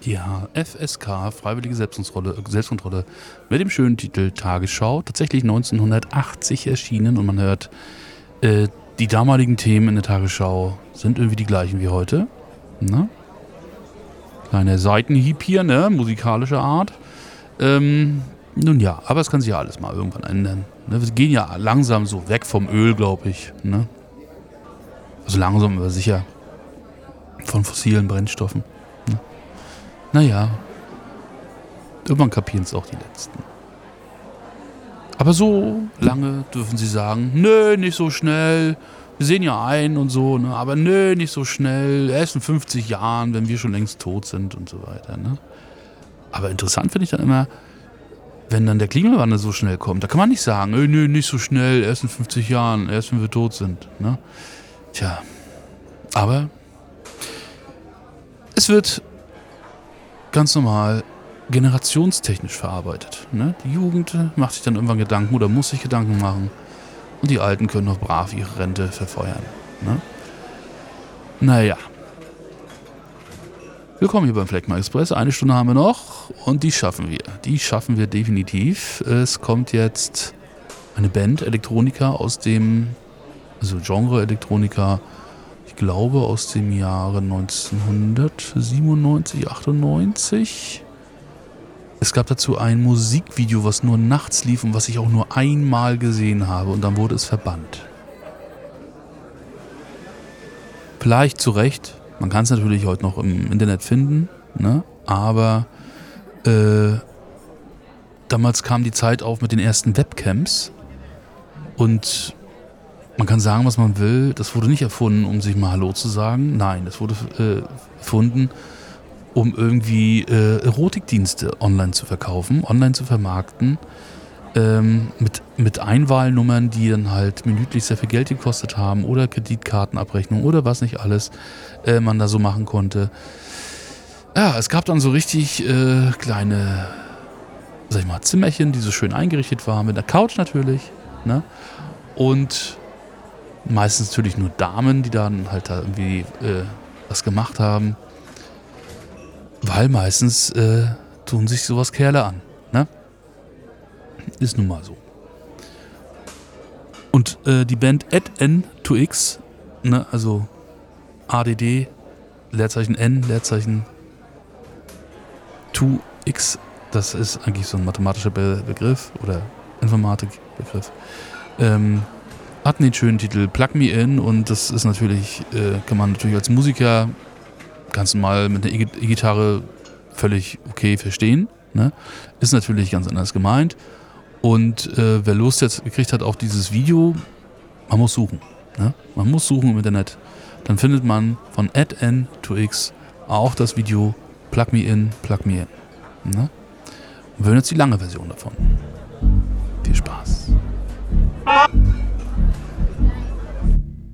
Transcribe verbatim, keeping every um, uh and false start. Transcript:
Ja, F S K, Freiwillige Selbstkontrolle, äh, Selbstkontrolle mit dem schönen Titel Tagesschau. Tatsächlich neunzehnhundertachtzig erschienen und man hört, äh, die damaligen Themen in der Tagesschau sind irgendwie die gleichen wie heute. Ne? Kleiner Seitenhieb hier, ne? Musikalischer Art. Ähm, nun ja, aber es kann sich ja alles mal irgendwann ändern. Ne? Wir gehen ja langsam so weg vom Öl, glaube ich. Ne? Also langsam, aber sicher. Von fossilen Brennstoffen. Ne? Naja, irgendwann kapieren es auch die Letzten. Aber so lange dürfen sie sagen, nö, nicht so schnell. Wir sehen ja ein und so, ne? Aber nö, nicht so schnell. Erst in fünfzig Jahren, wenn wir schon längst tot sind und so weiter. Ne? Aber interessant finde ich dann immer, wenn dann der Klimawandel so schnell kommt. Da kann man nicht sagen, nö, nö, nicht so schnell, erst in fünfzig Jahren, erst wenn wir tot sind. Ne? Tja, aber es wird ganz normal generationstechnisch verarbeitet. Ne? Die Jugend macht sich dann irgendwann Gedanken oder muss sich Gedanken machen und die Alten können noch brav ihre Rente verfeuern. Ne? Naja. Willkommen hier beim Fleckma Express. Eine Stunde haben wir noch und die schaffen wir. Die schaffen wir definitiv. Es kommt jetzt eine Band, Elektronika aus dem, also Genre Elektronika, ich glaube aus dem Jahre neunzehnhundertsiebenundneunzig, achtundneunzig. Es gab dazu ein Musikvideo, was nur nachts lief und was ich auch nur einmal gesehen habe und dann wurde es verbannt. Vielleicht zu Recht. Man kann es natürlich heute noch im Internet finden, ne? Aber äh, damals kam die Zeit auf mit den ersten Webcams und man kann sagen, was man will, das wurde nicht erfunden, um sich mal Hallo zu sagen. Nein, das wurde äh, erfunden, um irgendwie äh, Erotikdienste online zu verkaufen, online zu vermarkten, ähm, mit, mit Einwahlnummern, die dann halt minütlich sehr viel Geld gekostet haben oder Kreditkartenabrechnung oder was nicht alles äh, man da so machen konnte. Ja, es gab dann so richtig äh, kleine, sag ich mal, Zimmerchen, die so schön eingerichtet waren, mit einer Couch natürlich, ne? Und meistens natürlich nur Damen, die dann halt da irgendwie äh, was gemacht haben. Weil meistens äh, tun sich sowas Kerle an. Ne? Ist nun mal so. Und äh, die Band Add N to X, ne, also A D D, Leerzeichen N, Leerzeichen to X, das ist eigentlich so ein mathematischer Be- Begriff oder Informatikbegriff. Ähm, hat den schönen Titel Plug Me In und das ist natürlich, äh, kann man natürlich als Musiker ganz normal mit einer E-Gitarre völlig okay verstehen. Ne? Ist natürlich ganz anders gemeint. Und äh, wer Lust jetzt gekriegt hat auf dieses Video, man muss suchen. Ne? Man muss suchen im Internet. Dann findet man von Add N to X auch das Video Plug Me In, Plug Me In. Ne? Und wir hören jetzt die lange Version davon. Viel Spaß.